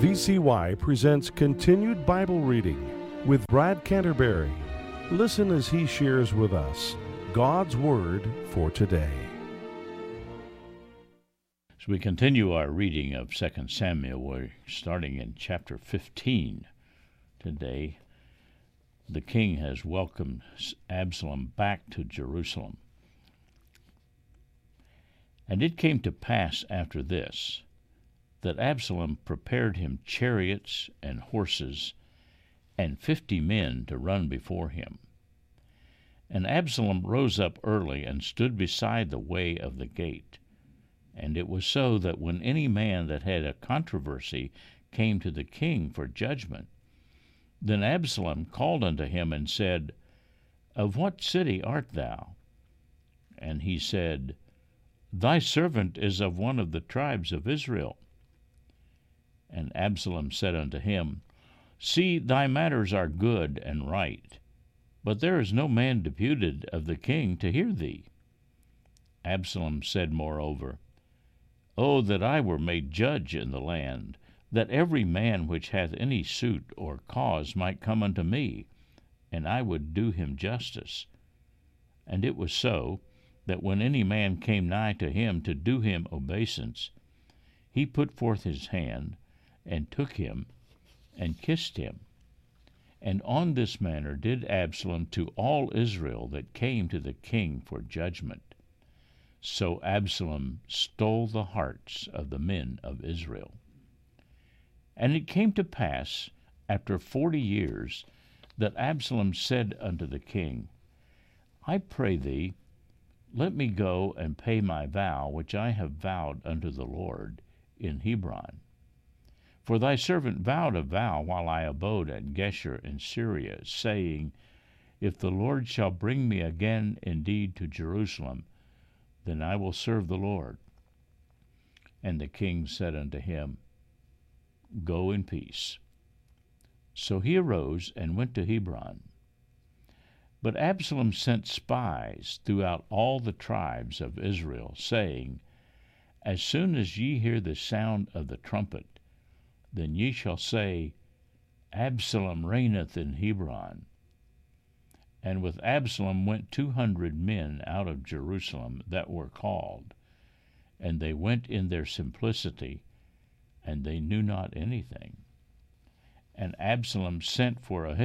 VCY presents Continued Bible Reading with Brad Canterbury. Listen as he shares with us God's Word for today. As we continue our reading of 2 Samuel, we're starting in chapter 15 today. The king has welcomed Absalom back to Jerusalem. And it came to pass after this, that Absalom prepared him chariots and horses, and 50 men to run before him. And Absalom rose up early and stood beside the way of the gate. And it was so that when any man that had a controversy came to the king for judgment, then Absalom called unto him and said, Of what city art thou? And he said, Thy servant is of one of the tribes of Israel. And Absalom said unto him, See, thy matters are good and right, but there is no man deputed of the king to hear thee. Absalom said moreover, O that I were made judge in the land, that every man which hath any suit or cause might come unto me, and I would do him justice. And it was so, that when any man came nigh to him to do him obeisance, he put forth his hand, and took him, and kissed him. And on this manner did Absalom to all Israel that came to the king for judgment. So Absalom stole the hearts of the men of Israel. And it came to pass, after 40 years, that Absalom said unto the king, I pray thee, let me go and pay my vow which I have vowed unto the Lord in Hebron. For thy servant vowed a vow while I abode at Geshur in Syria, saying, If the Lord shall bring me again indeed to Jerusalem, then I will serve the Lord. And the king said unto him, Go in peace. So he arose and went to Hebron. But Absalom sent spies throughout all the tribes of Israel, saying, As soon as ye hear the sound of the trumpet, then ye shall say, Absalom reigneth in Hebron. And with Absalom went 200 men out of Jerusalem that were called, and they went in their simplicity, and they knew not anything. And Absalom sent for